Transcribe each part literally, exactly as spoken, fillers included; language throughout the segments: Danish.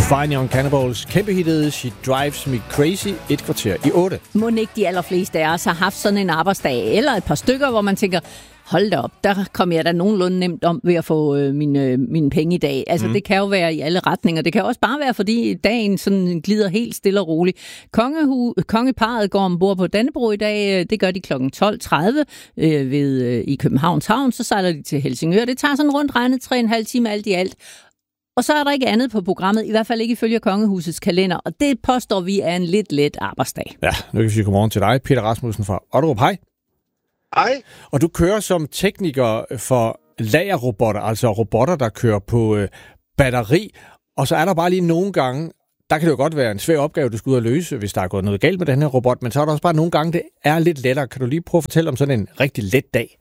Fine Young Cannibals kæmpehittede She Drives Me Crazy et kvarter i otte. Må ikke de allerfleste af os har haft sådan en arbejdsdag, eller et par stykker, hvor man tænker, hold da op, der kom jeg da nogenlunde nemt om ved at få øh, mine, mine penge i dag. Altså, mm. det kan jo være i alle retninger. Det kan også bare være, fordi dagen sådan glider helt stille og roligt. Kongehu, kongeparet går ombord på Dannebrog i dag. Det gør de klokken tolv tredive øh, ved, øh, i Københavns Havn. Så sejler de til Helsingør. Det tager sådan rundt regnet tre og en halv time alt i alt. Og så er der ikke andet på programmet, i hvert fald ikke ifølge Kongehusets kalender, og det påstår vi er en lidt let arbejdsdag. Ja, nu kan vi sige godmorgen til dig, Peter Rasmussen fra Otterup. Hej. Hej. Og du kører som tekniker for lagerrobotter, altså robotter, der kører på øh, batteri, og så er der bare lige nogle gange, der kan det jo godt være en svær opgave, du skal ud og løse, hvis der er gået noget galt med den her robot, men så er der også bare nogle gange, det er lidt lettere. Kan du lige prøve at fortælle om sådan en rigtig let dag?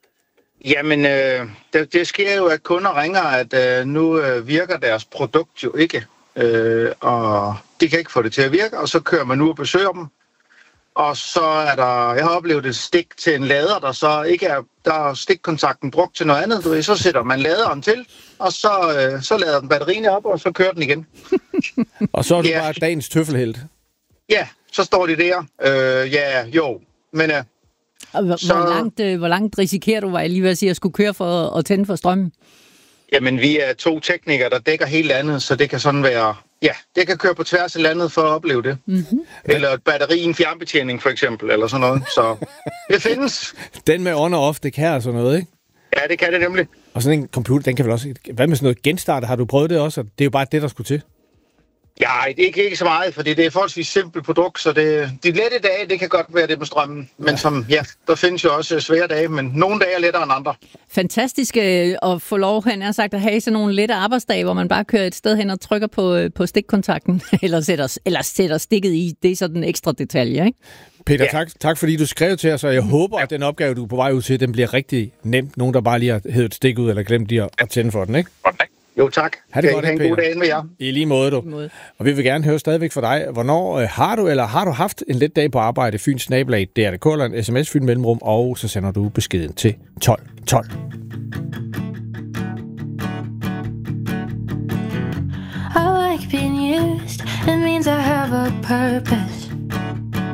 Jamen, øh, det, det sker jo, at kunder ringer, at øh, nu øh, virker deres produkt jo ikke, øh, og de kan ikke få det til at virke, og så kører man nu og besøger dem. Og så er der, jeg har oplevet et stik til en lader, der så ikke er, der er stikkontakten brugt til noget andet. Du ved, så sætter man laderen til, og så, øh, så lader den batterien op, og så kører den igen. Og så er du ja. bare dagens tøffelhelt. Ja, så står de der. Øh, ja, jo, men... Øh, Og hvor, så, hvor, langt, øh, hvor langt risikerer du, var jeg lige ved at sige, at skulle køre for at tænde for strømmen? Jamen, vi er to teknikere, der dækker helt andet, så det kan sådan være... Ja, det kan køre på tværs af landet for at opleve det. Mm-hmm. Eller et batteri i en fjernbetjening, for eksempel, eller sådan noget. Så det findes. Den med on og off, det kan altså noget, ikke? Ja, det kan det nemlig. Og sådan en computer, den kan vel også... Hvad med sådan noget genstart? Har du prøvet det også? Det er jo bare det, der skulle til. Ja, det er ikke, ikke så meget, fordi det er forholdsvis simpelt produkt, så det, de lette dage, det kan godt være det med strømmen. Men ja. Som, ja, der findes jo også svære dage, men nogle dage er lettere end andre. Fantastisk øh, at få lov, han har sagt, at have sådan nogle lette arbejdsdage, hvor man bare kører et sted hen og trykker på, øh, på stikkontakten, eller, sætter, eller sætter stikket i. Det er sådan en ekstra detalje, ikke? Peter, ja. tak, tak fordi du skrev til os, og jeg håber, ja. at den opgave, du er på vej ud til, den bliver rigtig nemt. Nogen, der bare lige har hævet et stik ud, eller glemt lige at tænde for den, ikke? Okay. Jo, tak. Ha' det godt, have en god dag med jer. I lige måde, du. måde. Og vi vil gerne høre stadigvæk fra dig, hvornår øh, har du, eller har du haft en let dag på arbejde? Fyns Snabelag, D R D K, eller en sms, Fyn Mellemrum, og så sender du beskeden til tolv tolv. I like being used, it means I have a purpose.